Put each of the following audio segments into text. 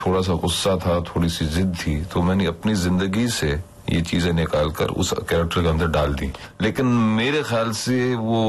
थोड़ा सा गुस्सा था, थोड़ी सी जिद थी, तो मैंने अपनी जिंदगी से ये चीजें निकालकर उस कैरेक्टर के अंदर डाल दी। लेकिन मेरे ख्याल से वो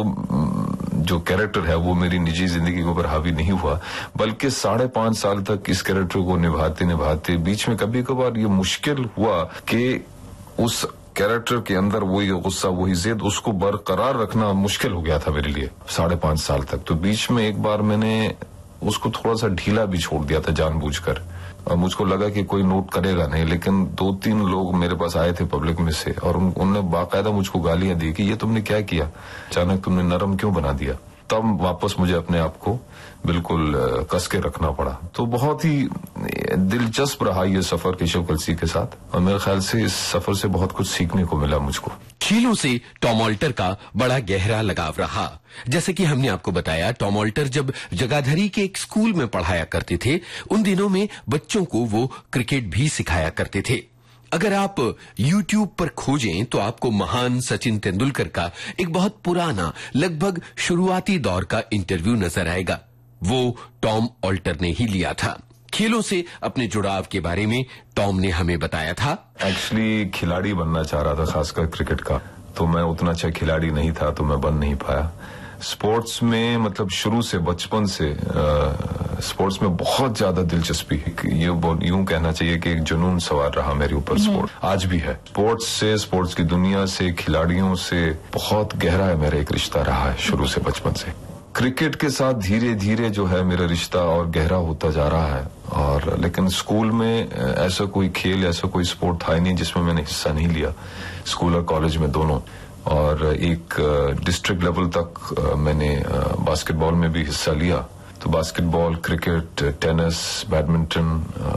जो कैरेक्टर है वो मेरी निजी जिंदगी के ऊपर हावी नहीं हुआ, बल्कि 5.5 साल तक इस कैरेक्टर को निभाते निभाते बीच में कभी कभार ये मुश्किल हुआ कि उस कैरेक्टर के अंदर वही गुस्सा, वही जिद, उसको बरकरार रखना मुश्किल हो गया था मेरे लिए 5.5 साल तक। तो बीच में एक बार मैंने उसको थोड़ा सा ढीला भी छोड़ दिया था जानबूझकर, और मुझको लगा कि कोई नोट करेगा नहीं, लेकिन 2-3 लोग मेरे पास आए थे पब्लिक में से और उनने बाकायदा मुझको गालियां दी कि ये तुमने क्या किया, अचानक तुमने नरम क्यों बना दिया। तब वापस मुझे अपने आप को बिल्कुल कस के रखना पड़ा। तो बहुत ही दिलचस्प रहा ये सफर केशव कलसी के साथ, और मेरे ख्याल से इस सफर से बहुत कुछ सीखने को मिला मुझको। खेलों से टॉम ऑल्टर का बड़ा गहरा लगाव रहा। जैसे कि हमने आपको बताया, टॉम ऑल्टर जब जगाधरी के एक स्कूल में पढ़ाया करते थे, उन दिनों में बच्चों को वो क्रिकेट भी सिखाया करते थे। अगर आप YouTube पर खोजें तो आपको महान सचिन तेंदुलकर का एक बहुत पुराना, लगभग शुरुआती दौर का इंटरव्यू नजर आएगा। वो टॉम ऑल्टर ने ही लिया था। खेलों से अपने जुड़ाव के बारे में टॉम ने हमें बताया था। एक्चुअली खिलाड़ी बनना चाह रहा था, खासकर क्रिकेट का, तो मैं उतना अच्छा खिलाड़ी नहीं था, तो मैं बन नहीं पाया। स्पोर्ट्स में मतलब शुरू से, बचपन से स्पोर्ट्स में बहुत ज्यादा दिलचस्पी है। यूं कहना चाहिए कि एक जुनून सवार रहा मेरे ऊपर स्पोर्ट, आज भी है। स्पोर्ट्स से, स्पोर्ट्स की दुनिया से, खिलाड़ियों से बहुत गहरा है मेरा एक रिश्ता रहा है शुरू से, बचपन से। क्रिकेट के साथ धीरे धीरे जो है मेरा रिश्ता और गहरा होता जा रहा है। और लेकिन स्कूल में ऐसा कोई खेल, ऐसा कोई स्पोर्ट था ही नहीं जिसमें मैंने हिस्सा नहीं लिया, स्कूल और कॉलेज में दोनों। और एक डिस्ट्रिक्ट लेवल तक मैंने बास्केटबॉल में भी हिस्सा लिया। तो basketball, cricket, tennis, badminton,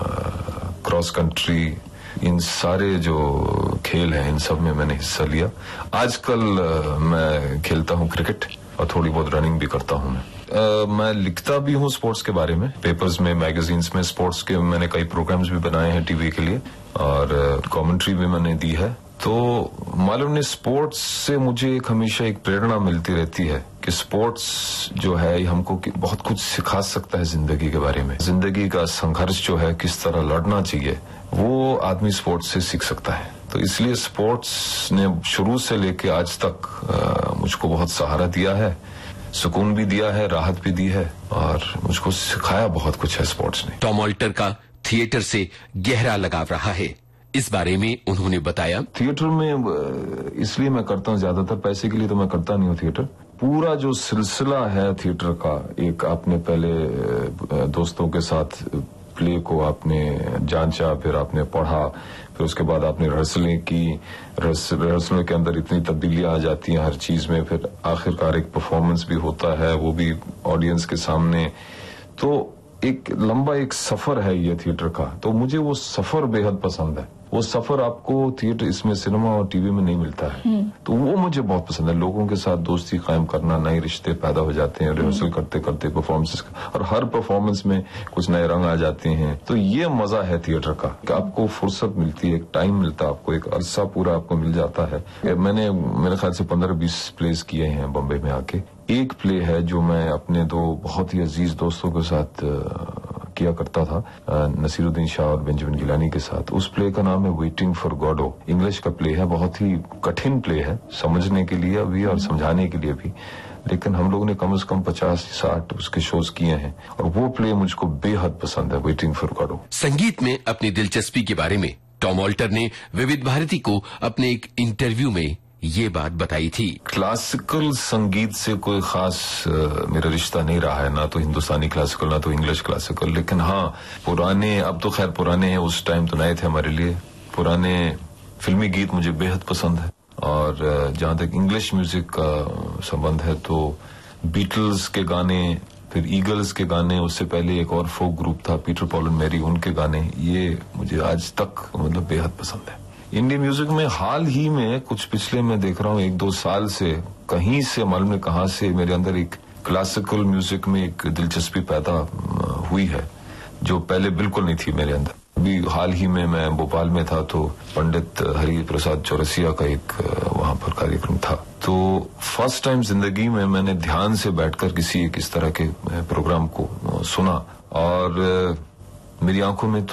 cross country, इन सारे जो खेल हैं इन सब में मैंने हिस्सा लिया। आजकल मैं खेलता हूँ क्रिकेट और थोड़ी बहुत रनिंग भी करता हूँ। मैं लिखता भी हूँ स्पोर्ट्स के बारे में, पेपर्स में, मैगजीन्स में। स्पोर्ट्स के मैंने कई प्रोग्राम्स भी बनाए हैं टीवी के लिए, और कमेंट्री भी मैंने दी है। तो मालूम नहीं, स्पोर्ट्स से मुझे हमेशा एक प्रेरणा मिलती रहती है कि स्पोर्ट्स जो है हमको बहुत कुछ सिखा सकता है जिंदगी के बारे में। जिंदगी का संघर्ष जो है, किस तरह लड़ना चाहिए, वो आदमी स्पोर्ट्स से सीख सकता है। तो इसलिए स्पोर्ट्स ने शुरू से लेके आज तक मुझको बहुत सहारा दिया है, सुकून भी दिया है, राहत भी दी है, और मुझको सिखाया बहुत कुछ है स्पोर्ट्स ने। टॉम ऑल्टर का थिएटर से गहरा लगाव रहा है। इस बारे में उन्होंने बताया, थिएटर में इसलिए मैं करता हूँ, ज्यादातर पैसे के लिए तो मैं करता नहीं हूँ थिएटर। पूरा जो सिलसिला है थिएटर का, एक आपने पहले दोस्तों के साथ प्ले को आपने जांचा, फिर आपने पढ़ा, फिर उसके बाद आपने रिहर्सलें की, रिहर्सलों के अंदर इतनी तब्दीलियां आ जाती हैं हर चीज में, फिर आखिरकार एक परफॉर्मेंस भी होता है, वो भी ऑडियंस के सामने। तो एक लंबा एक सफर है ये थिएटर का। तो मुझे वो सफर बेहद पसंद है। वो सफर आपको थिएटर, इसमें सिनेमा और टीवी में नहीं मिलता है। तो वो मुझे बहुत पसंद है। लोगों के साथ दोस्ती कायम करना, नए रिश्ते पैदा हो जाते हैं रिहर्सल करते करते परफॉर्मेंसेस का, और हर परफॉर्मेंस में कुछ नए रंग आ जाते हैं। तो ये मजा है थिएटर का कि आपको फुर्सत मिलती है, एक टाइम मिलता है आपको, एक अरसा पूरा आपको मिल जाता है। मैंने मेरे ख्याल से 15-20 प्लेस किए हैं बॉम्बे में आके। एक प्ले है जो मैं अपने 2 बहुत ही अजीज दोस्तों के साथ किया करता था, नसीरुद्दीन शाह और बेंजामिन गिलानी के साथ। उस प्ले का नाम है वेटिंग फॉर गॉडो। इंग्लिश का प्ले है, बहुत ही कठिन प्ले है समझने के लिए भी और समझाने के लिए भी, लेकिन हम लोगों ने कम से कम 50-60 उसके शोज किए हैं, और वो प्ले मुझको बेहद पसंद है, वेटिंग फॉर गॉडो। संगीत में अपनी दिलचस्पी के बारे में टॉम ऑल्टर ने विविध भारती को अपने एक इंटरव्यू में ये बात बताई थी। क्लासिकल संगीत से कोई खास मेरा रिश्ता नहीं रहा है, ना तो हिंदुस्तानी क्लासिकल, ना तो इंग्लिश क्लासिकल। लेकिन हाँ, पुराने, अब तो खैर पुराने हैं, उस टाइम तो नए थे हमारे लिए। पुराने फिल्मी गीत मुझे बेहद पसंद है। और जहां तक इंग्लिश म्यूजिक का संबंध है तो बीटल्स के गाने, फिर ईगल्स के गाने, उससे पहले एक और फोक ग्रुप था पीटर पॉल एंड मैरी, उनके गाने, ये मुझे आज तक मतलब बेहद पसंद है। इंडियन म्यूजिक में हाल ही में कुछ पिछले मैं देख रहा हूँ 1-2 साल से कहीं से मालूम नहीं कहां से मेरे अंदर एक क्लासिकल म्यूजिक में एक दिलचस्पी पैदा हुई है, जो पहले बिल्कुल नहीं थी मेरे अंदर। अभी हाल ही में मैं भोपाल में था, तो पंडित हरि प्रसाद चौरसिया का एक वहां पर कार्यक्रम था। तो फर्स्ट टाइम जिंदगी में मैंने ध्यान से बैठकर किसी एक इस तरह के प्रोग्राम को सुना, और मेरी आंखों में